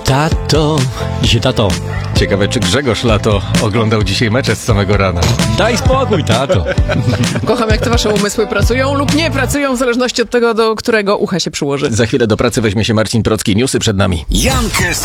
Tato. Dzisiaj tato. Ciekawe, czy Grzegorz Lato oglądał dzisiaj mecze z samego rana. Daj spokój, tato. Kocham, jak te wasze umysły pracują lub nie pracują, w zależności od tego, do którego ucha się przyłoży. Za chwilę do pracy weźmie się Marcin Procki. Newsy przed nami. Jan Kessler.